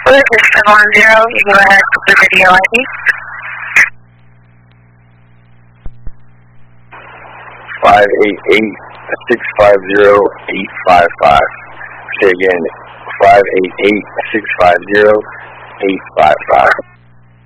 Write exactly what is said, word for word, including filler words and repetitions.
This is seven one zero. You can go ahead with the video I D. five eight eight, six five zero, eight five five. Say again, five eight eight, six five zero, eight five five.